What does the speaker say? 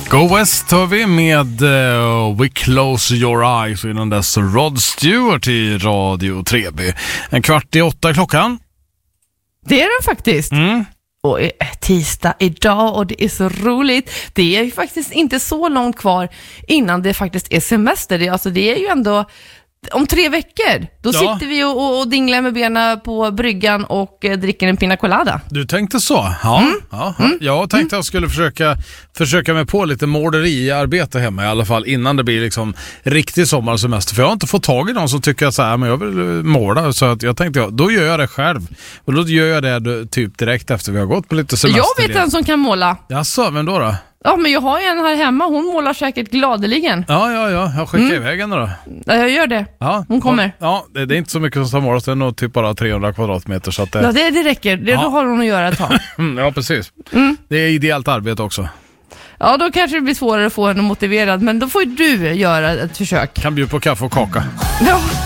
Go West hör vi med We Close Your Eyes och innan dess Rod Stewart i Radio 3B. 7:15 klockan. Det är den faktiskt. Och är tisdag idag och det är så roligt. Det är ju faktiskt inte så långt kvar innan det faktiskt är semester. Det är ju ändå om 3 veckor. Då sitter vi och dinglar med benen på bryggan och dricker en pina colada. Du tänkte så? Jag tänkte att jag skulle försöka mig på lite måleriarbete hemma i alla fall innan det blir liksom riktig sommarsemester. För jag har inte fått tag i någon som tycker att så här, men jag vill måla. Så att jag tänkte, då gör jag det själv. Och då gör jag det typ direkt efter vi har gått på lite semester. Jag vet en som kan måla. Jaså, men då? Ja, men jag har ju en här hemma. Hon målar säkert gladeligen. Ja. Jag skickar iväg henne då. Ja, jag gör det. Ja, hon kommer. Ja, det är inte så mycket som ska målas. Det är nog typ bara 300 kvadratmeter. Så att Ja, det räcker. Då har hon att göra ett tag. Ja, precis. Det är ideellt arbete också. Ja, då kanske det blir svårare att få henne motiverad. Men då får ju du göra ett försök. Kan bjuda på kaffe och kaka. Ja.